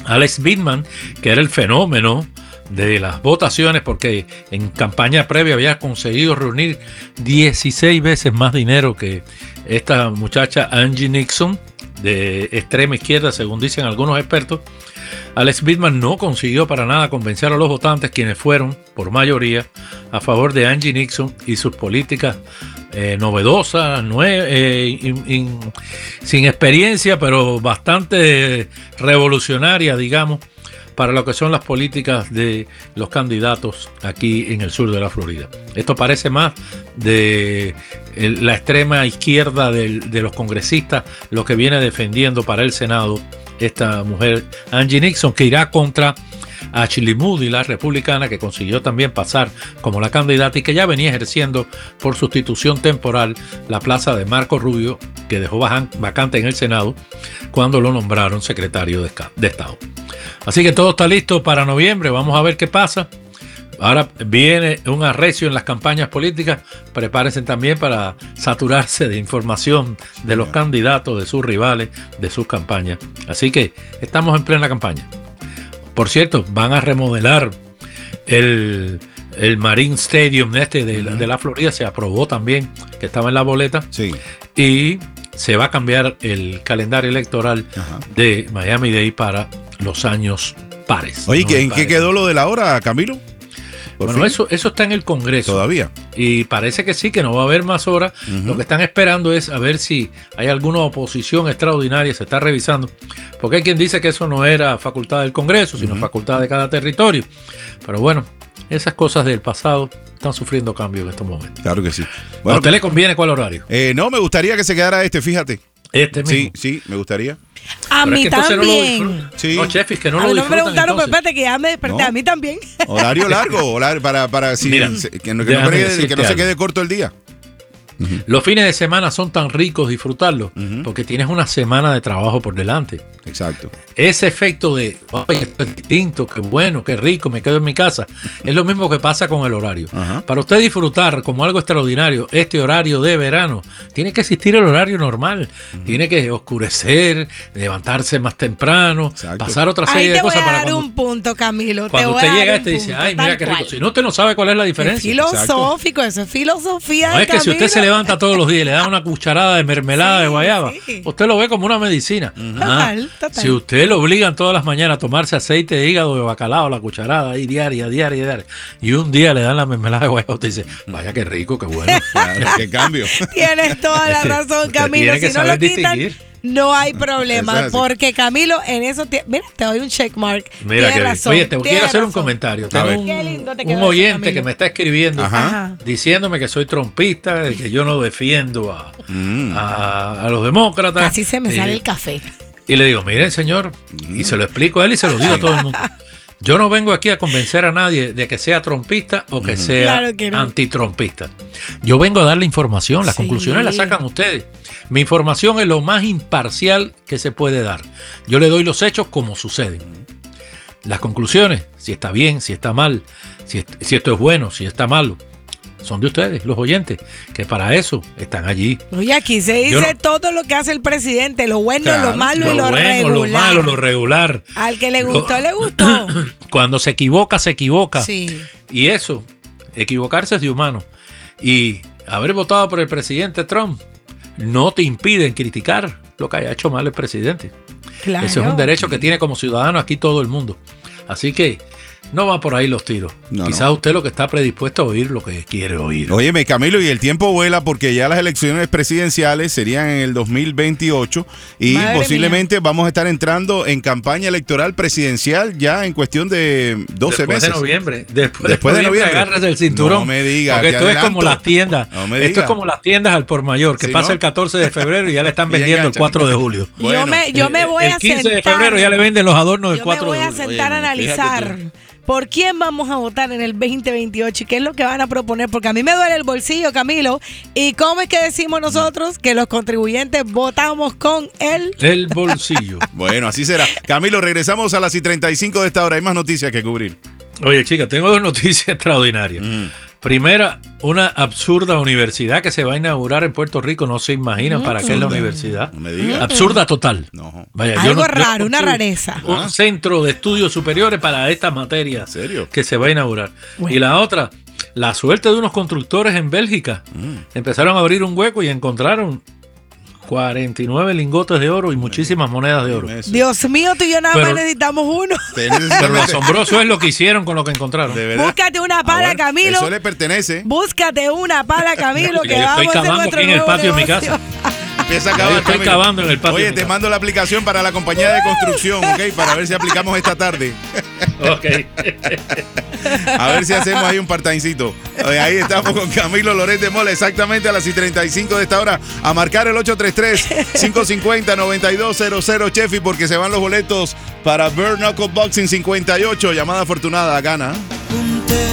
Alex Bittman, que era el fenómeno de las votaciones, porque en campaña previa había conseguido reunir 16 veces más dinero que esta muchacha Angie Nixon, de extrema izquierda, según dicen algunos expertos. Alex Bittman no consiguió para nada convencer a los votantes, quienes fueron, por mayoría, a favor de Angie Nixon y sus políticas novedosas, sin experiencia, pero bastante revolucionarias, digamos, para lo que son las políticas de los candidatos aquí en el sur de la Florida. Esto parece más de la extrema izquierda de los congresistas, lo que viene defendiendo para el Senado esta mujer Angie Nixon, que irá contra Ashley Moody, la republicana, que consiguió también pasar como la candidata y que ya venía ejerciendo por sustitución temporal la plaza de Marco Rubio, que dejó vacante en el Senado cuando lo nombraron secretario de Estado. Así que todo está listo para noviembre, vamos a ver qué pasa. Ahora viene un arrecio en las campañas políticas. Prepárense también para saturarse de información de los candidatos, de sus rivales, de sus campañas. Así que estamos en plena campaña. Por cierto, van a remodelar el Marine Stadium de la Florida. Se aprobó también, que estaba en la boleta. Sí. Y se va a cambiar el calendario electoral de Miami-Dade para los años pares. Oye, ¿en qué quedó lo de la hora, Camilo? Bueno, eso está en el Congreso. ¿Todavía? Y parece que sí, que no va a haber más horas. Lo que están esperando es a ver si hay alguna oposición extraordinaria, se está revisando. Porque hay quien dice que eso no era facultad del Congreso, sino facultad de cada territorio. Pero bueno, esas cosas del pasado están sufriendo cambios en estos momentos. Claro que sí. Bueno, ¿a usted le conviene cuál horario? No, me gustaría que se quedara fíjate. Este mismo. Sí, me gustaría. A mí también. No, Chefis, que no lo disfrutan. No me preguntaron, pero espérate, que ya me desperté. A mí también. Horario largo, para Mira, que no se quede corto el día. Los fines de semana son tan ricos disfrutarlos porque tienes una semana de trabajo por delante. Exacto. Ese efecto de, oye, esto es distinto, qué bueno, qué rico, me quedo en mi casa, es lo mismo que pasa con el horario. Para usted disfrutar como algo extraordinario este horario de verano, tiene que existir el horario normal. Tiene que oscurecer, levantarse más temprano, pasar otra serie de cosas. Ahí te voy a dar un punto, Camilo. Cuando usted llega y dice, ay, mira qué rico. Si no, usted no sabe cuál es la diferencia. Es filosófico, eso es filosofía. No, es que si usted se levanta todos los días y le da una cucharada de mermelada de guayaba, usted lo ve como una medicina. Total. Si usted lo obligan todas las mañanas a tomarse aceite de hígado de bacalao, la cucharada ahí diaria, y un día le dan la mermelada de guayaba, usted dice, vaya qué rico, qué bueno. Claro, qué cambio. Tienes toda la razón, Camilo. Si no lo quitan, no hay problema, porque Camilo en eso mira, te doy un checkmark. Mira, tienes razón. Oye, te quiero hacer un comentario. Tengo un oyente que me está escribiendo diciéndome que soy trompista, que yo no defiendo a los demócratas. Casi se me sale el café. Y le digo, miren, señor, y se lo explico a él y se lo digo a todo el mundo. Yo no vengo aquí a convencer a nadie de que sea trompista o que sea antitrompista. Yo vengo a darle información, las conclusiones las sacan ustedes. Mi información es lo más imparcial que se puede dar. Yo le doy los hechos como suceden. Las conclusiones, si está bien, si está mal, si esto es bueno, si está malo, son de ustedes, los oyentes, que para eso están allí. Oye, aquí se dice todo lo que hace el presidente, lo bueno, lo malo y lo regular. Lo malo, lo regular. Al que le gustó, le gustó. Cuando se equivoca, se equivoca. Sí. Y eso, equivocarse es de humano. Y haber votado por el presidente Trump no te impide criticar lo que haya hecho mal el presidente. Claro. Ese es un derecho que tiene como ciudadano aquí todo el mundo. Así que no va por ahí los tiros. Quizás usted lo que está predispuesto a oír lo que quiere oír. Óyeme, Camilo, y el tiempo vuela porque ya las elecciones presidenciales serían en el 2028 y posiblemente vamos a estar entrando en campaña electoral presidencial ya en cuestión de 12 meses. Después de noviembre. Después de noviembre. Agárrese el cinturón. No me diga. Porque esto es como las tiendas. Esto es como las tiendas al por mayor, que pasa el 14 de febrero y ya le están vendiendo el 4 de julio. Bueno, yo me voy a sentar. El 15 de febrero ya le venden los adornos del 4 de julio. Yo me voy a sentar a analizar por quién vamos a votar en el 2028 y qué es lo que van a proponer, porque a mí me duele el bolsillo, Camilo. ¿Y cómo es que decimos nosotros que los contribuyentes votamos con el bolsillo? Bueno, así será. Camilo, regresamos a las 35 de esta hora. Hay más noticias que cubrir. Oye, chica, tengo dos noticias extraordinarias. Primera, una absurda universidad que se va a inaugurar en Puerto Rico. No se imaginan para qué es la universidad. No me digas. Absurda total. No. Vaya, Algo raro, una rareza. Un centro de estudios superiores para estas materias. ¿En serio? Que se va a inaugurar. Bueno. Y la otra, la suerte de unos constructores en Bélgica. Empezaron a abrir un hueco y encontraron 49 lingotes de oro y muchísimas monedas de oro. Dios mío, tú y yo nada más necesitamos uno. Pero lo asombroso es lo que hicieron con lo que encontraron. De verdad. Búscate una pala, Bueno, Camilo. eso le pertenece. Búscate una pala, Camilo, que Yo vamos estoy a hacer cavando nuestro aquí en el nuevo patio de mi negocio. casa. Empieza a Yo acabar, estoy Camilo. cavando en el patio de Oye, mi te casa. mando la aplicación para la compañía de construcción, ¿ok? Para ver si aplicamos esta tarde. Ok. A ver si hacemos ahí un part-timecito. Ahí estamos con Camilo Loret de Mola, exactamente a las 35 de esta hora. A marcar el 833-550-9200, Chefi, porque se van los boletos para Bare Knuckle Boxing 58. Llamada afortunada, gana.